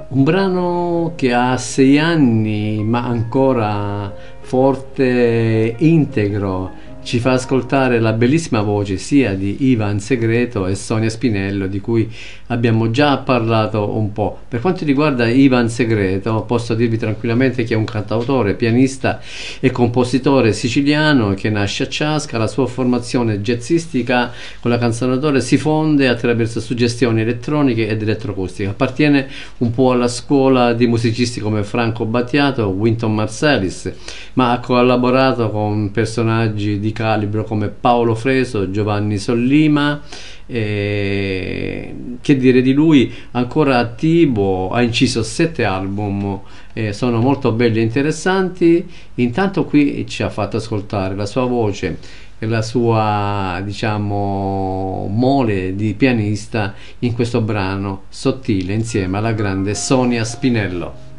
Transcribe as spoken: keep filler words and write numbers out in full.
Un brano che ha sei anni ma ancora forte, integro, ci fa ascoltare la bellissima voce sia di Ivan Segreto e Sonia Spinello, di cui abbiamo già parlato un po'. Per quanto riguarda Ivan Segreto, posso dirvi tranquillamente che è un cantautore, pianista e compositore siciliano che nasce a Ciasca. La sua formazione jazzistica con la canzonatore si fonde attraverso suggestioni elettroniche ed elettroacustiche. Appartiene un po' alla scuola di musicisti come Franco Battiato, Wynton Marsalis, ma ha collaborato con personaggi di calibro come Paolo Freso, Giovanni Sollima. E che dire di lui, ancora attivo, ha inciso sette album, eh, sono molto belli e interessanti. Intanto qui ci ha fatto ascoltare la sua voce e la sua, diciamo, mole di pianista in questo brano Sottile insieme alla grande Sonia Spinello.